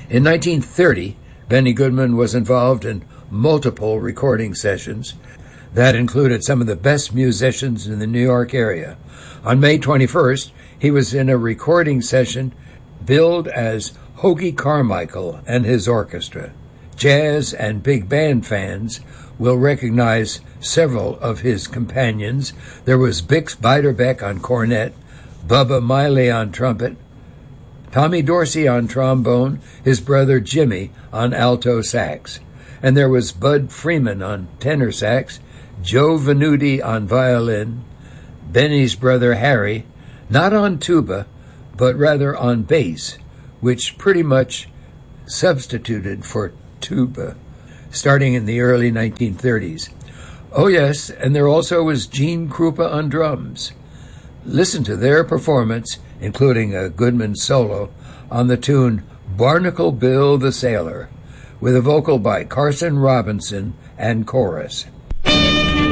In 1930, Benny Goodman was involved in multiple recording sessions that included some of the best musicians in the New York area. On May 21st, he was in a recording session billed as Hoagy Carmichael and his orchestra. Jazz and big band fans will recognize several of his companions. There was Bix Beiderbecke on cornet, Bubba Miley on trumpet, Tommy Dorsey on trombone, his brother Jimmy on alto sax. And there was Bud Freeman on tenor sax, Joe Venuti on violin, Benny's brother Harry, not on tuba, but rather on bass, which pretty much substituted for tuba, starting in the early 1930s. Oh yes, and there also was Gene Krupa on drums. Listen to their performance, including a Goodman solo, on the tune Barnacle Bill the Sailor, with a vocal by Carson Robinson and chorus.